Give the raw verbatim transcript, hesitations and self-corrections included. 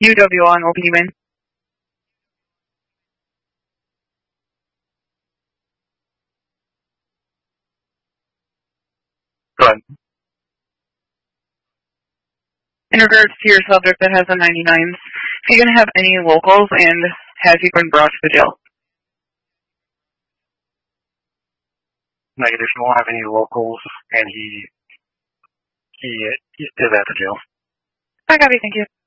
U W on O P win. Go ahead. In regards to your subject that has a ninety-nines, is he going to have any locals, and has he been brought to the jail? Negative. He won't have any locals, and he he, he is at the jail. I got it. Thank you.